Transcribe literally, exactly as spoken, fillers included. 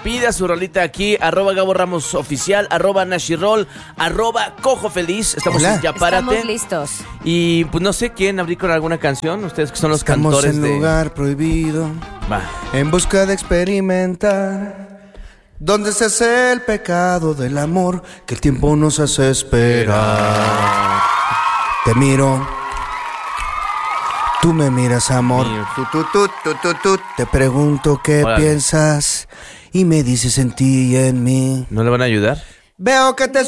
pida su rolita aquí, arroba Gabo Ramos Oficial, arroba Nashirol, arroba Cojo Feliz. Estamos Hola. en Ya Párate. Estamos listos. Y pues no sé quién abrir con alguna canción. Ustedes que son los Estamos cantores en de... lugar prohibido, Va. en busca de experimentar, donde se hace el pecado del amor que el tiempo nos hace esperar. Te miro, tú me miras, amor. Mío. Tú, tú, tú, tú, tú, tú. Te pregunto qué Órale. piensas y me dices en ti y en mí. ¿No le van a ayudar? Veo que te